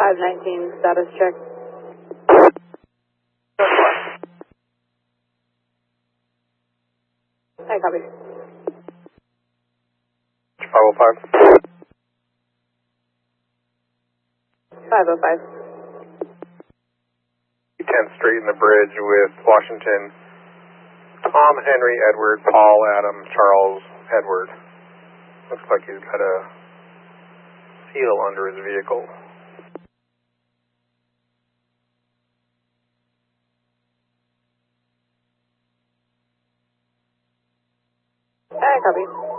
519, status check. Hi, copy. 505. 505. 10th Street in the bridge with Washington. Tom, Henry, Edward, Paul, Adam, Charles, Edward. Looks like he's got a seal under his vehicle. Hi, copy.